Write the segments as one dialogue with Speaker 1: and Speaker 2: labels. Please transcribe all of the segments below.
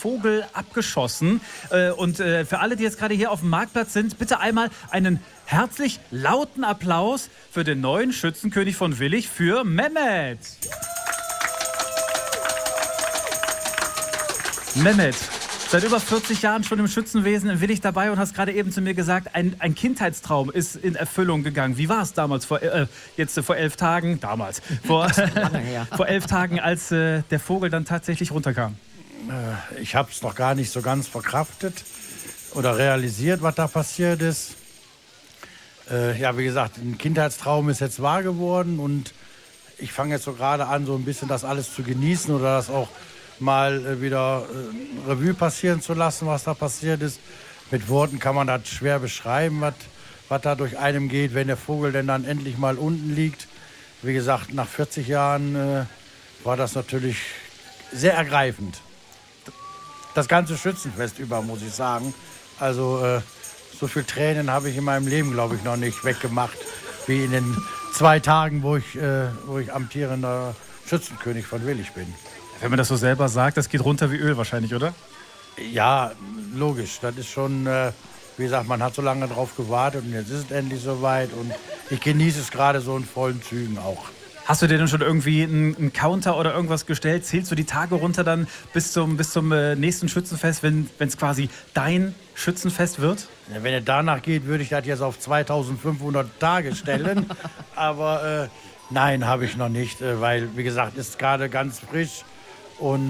Speaker 1: Vogel abgeschossen. Und für alle, die jetzt gerade hier auf dem Marktplatz sind, bitte einmal einen herzlich lauten Applaus für den neuen Schützenkönig von Willich, für Mehmet. Mehmet, seit über 40 Jahren schon im Schützenwesen in Willich dabei und hast gerade eben zu mir gesagt, ein Kindheitstraum ist in Erfüllung gegangen. Wie war es damals, vor 11 Tagen, vor 11 Tagen, als der Vogel dann tatsächlich runterkam?
Speaker 2: Ich habe es noch gar nicht so ganz verkraftet oder realisiert, was da passiert ist. Ja, wie gesagt, ein Kindheitstraum ist jetzt wahr geworden und ich fange jetzt so gerade an, so ein bisschen das alles zu genießen oder das auch mal wieder Revue passieren zu lassen, was da passiert ist. Mit Worten kann man das schwer beschreiben, was da durch einem geht, wenn der Vogel denn dann endlich mal unten liegt. Wie gesagt, nach 40 Jahren war das natürlich sehr ergreifend. Das ganze Schützenfest über, muss ich sagen. Also so viel Tränen habe ich in meinem Leben, glaube ich, noch nicht weggemacht, wie in den 2 Tagen, wo ich amtierender Schützenkönig von Willich bin.
Speaker 1: Wenn man das so selber sagt, das geht runter wie Öl wahrscheinlich, oder?
Speaker 2: Ja, logisch. Das ist schon, wie gesagt, man hat so lange drauf gewartet und jetzt ist es endlich soweit. Und ich genieße es gerade so in vollen Zügen auch.
Speaker 1: Hast du dir denn schon irgendwie einen Counter oder irgendwas gestellt? Zählst du die Tage runter dann bis zum nächsten Schützenfest, wenn es quasi dein Schützenfest wird?
Speaker 2: Ja, wenn es danach geht, würde ich das jetzt auf 2500 Tage stellen. Aber nein, habe ich noch nicht, weil, wie gesagt, ist gerade ganz frisch. Und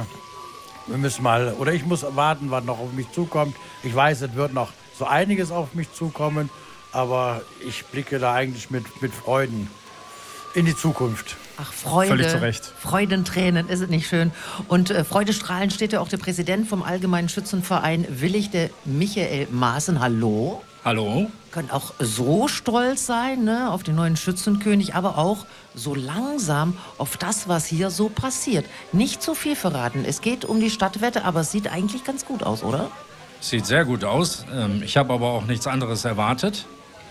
Speaker 2: wir müssen ich muss warten, was noch auf mich zukommt. Ich weiß, es wird noch so einiges auf mich zukommen, aber ich blicke da eigentlich mit Freuden in die Zukunft.
Speaker 3: Ach, Freude.
Speaker 1: Völlig zu Recht.
Speaker 3: Freudentränen, ist es nicht schön? Und freudestrahlend steht ja auch der Präsident vom Allgemeinen Schützenverein Willich, der Michael Maaßen. Hallo.
Speaker 4: Hallo.
Speaker 3: Können auch so stolz sein, ne, auf den neuen Schützenkönig, aber auch so langsam auf das, was hier so passiert. Nicht zu viel verraten. Es geht um die Stadtwette, aber es sieht eigentlich ganz gut aus, oder?
Speaker 4: Sieht sehr gut aus. Ich habe aber auch nichts anderes erwartet.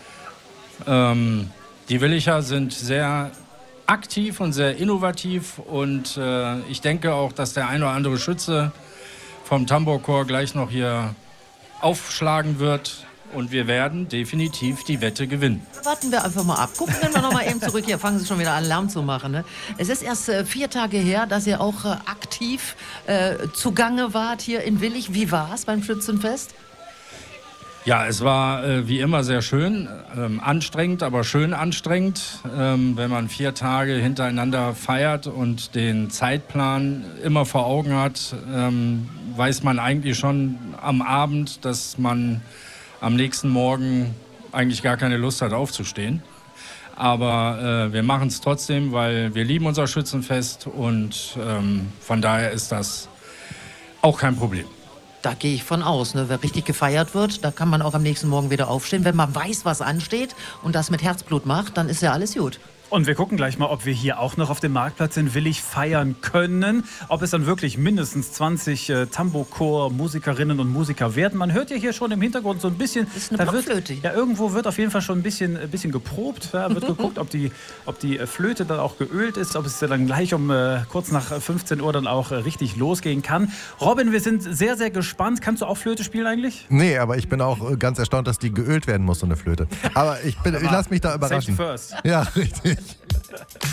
Speaker 4: Die Willicher sind sehr aktiv und sehr innovativ und ich denke auch, dass der ein oder andere Schütze vom Tambourchor gleich noch hier aufschlagen wird. Und wir werden definitiv die Wette gewinnen.
Speaker 3: Warten wir einfach mal ab. Gucken wir noch mal eben zurück. Hier fangen Sie schon wieder an, Lärm zu machen. Ne? Es ist erst 4 Tage her, dass ihr auch aktiv zugange wart hier in Willich. Wie war es beim Schützenfest?
Speaker 4: Ja, es war wie immer sehr schön. Anstrengend, aber schön anstrengend. Wenn man 4 Tage hintereinander feiert und den Zeitplan immer vor Augen hat, weiß man eigentlich schon am Abend, dass man am nächsten Morgen eigentlich gar keine Lust hat aufzustehen. Aber wir machen es trotzdem, weil wir lieben unser Schützenfest und von daher ist das auch kein Problem.
Speaker 3: Da gehe ich von aus. Ne? Wer richtig gefeiert wird, da kann man auch am nächsten Morgen wieder aufstehen. Wenn man weiß, was ansteht und das mit Herzblut macht, dann ist ja alles gut.
Speaker 1: Und wir gucken gleich mal, ob wir hier auch noch auf dem Marktplatz in Willich feiern können. Ob es dann wirklich mindestens 20 Tambourchor-Musikerinnen und Musiker werden. Man hört ja hier schon im Hintergrund so ein bisschen.
Speaker 3: Das ist eine Blockflöte.
Speaker 1: Irgendwo wird auf jeden Fall schon ein bisschen geprobt. Ja, wird geguckt, ob die Flöte dann auch geölt ist. Ob es ja dann gleich kurz nach 15 Uhr dann auch richtig losgehen kann. Robin, wir sind sehr, sehr gespannt. Kannst du auch Flöte spielen eigentlich?
Speaker 5: Nee, aber ich bin auch ganz erstaunt, dass die geölt werden muss, so eine Flöte. Aber ich lasse mich da überraschen.
Speaker 1: Safety first.
Speaker 5: Ja, richtig.